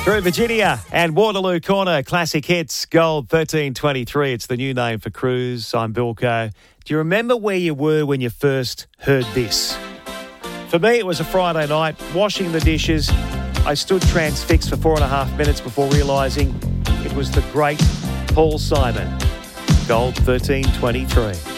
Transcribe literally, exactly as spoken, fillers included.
Through Virginia and Waterloo Corner, classic hits, Gold thirteen twenty-three. It's the new name for Cruise. I'm Bilko. Do you remember where you were when you first heard this? For me, it was a Friday night, washing the dishes. I stood transfixed for four and a half minutes before realising it was the great Paul Simon. Gold thirteen twenty-three.